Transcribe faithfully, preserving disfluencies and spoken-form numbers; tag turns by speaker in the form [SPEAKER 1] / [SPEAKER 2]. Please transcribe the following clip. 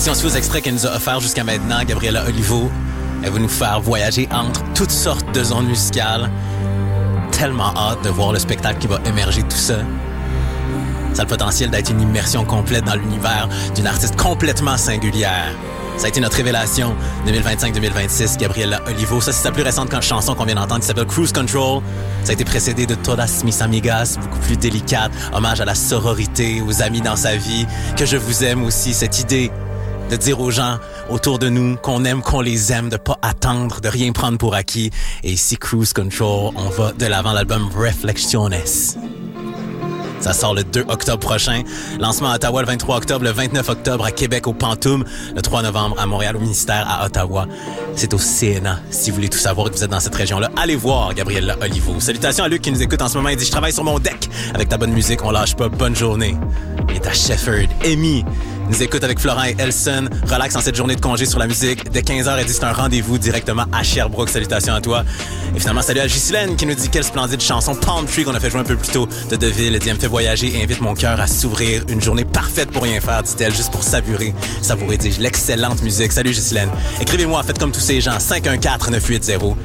[SPEAKER 1] Si on se fait aux extraits qu'elle nous a offerts jusqu'à maintenant, Gabriella Olivo, elle va nous faire voyager entre toutes sortes de zones musicales. Tellement hâte de voir le spectacle qui va émerger de tout ça. Ça a le potentiel d'être une immersion complète dans l'univers d'une artiste complètement singulière. Ça a été notre révélation deux mille vingt-cinq deux mille vingt-six, Gabriella Olivo. Ça, c'est sa plus récente chanson qu'on vient d'entendre qui s'appelle Cruise Control. Ça a été précédé de Todas Mis Amigas, beaucoup plus délicate, hommage à la sororité, aux amis dans sa vie, que je vous aime aussi, cette idée de dire aux gens autour de nous qu'on aime, qu'on les aime, de pas attendre, de rien prendre pour acquis. Et ici, Cruise Control, on va de l'avant l'album Reflexiones. Ça sort le deux octobre prochain. Lancement à Ottawa le vingt-trois octobre, le vingt-neuf octobre à Québec au Pantoum, le trois novembre à Montréal au ministère à Ottawa. C'est au C N A. Si vous voulez tout savoir et que vous êtes dans cette région-là, allez voir Gabriella Olivo. Salutations à Luc qui nous écoute en ce moment. Il dit « Je travaille sur mon deck. Avec ta bonne musique, on lâche pas. Bonne journée. » Il est à Shefford. Amy nous écoute avec Florent et Elson. Relax en cette journée de congé sur la musique. Dès quinze heures, elle dit c'est un rendez-vous directement à Sherbrooke. Salutations à toi. Et finalement, salut à Ghislaine qui nous dit quelle splendide chanson Palm Tree qu'on a fait jouer un peu plus tôt de Deville. Elle dit elle me fait voyager et invite mon cœur à s'ouvrir. Une journée parfaite pour rien faire, dit-elle, juste pour savourer, savourer, dis-je, l'excellente musique. Salut Ghislaine. Écrivez-moi, faites comme tous ces gens. cinq un quatre neuf huit zéro